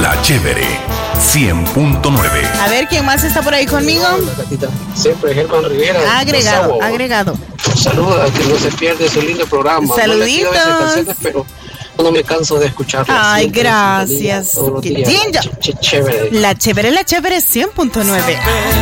La Chévere 100.9. A ver, ¿quién más está por ahí conmigo? Siempre Germán Rivera. Agregado. Saluda, que no se pierde su lindo programa. Saluditos. No le pido a veces canciones, pero no me canso de escucharlo. Ay, gracias. Qué lindo. La Chévere 100.9.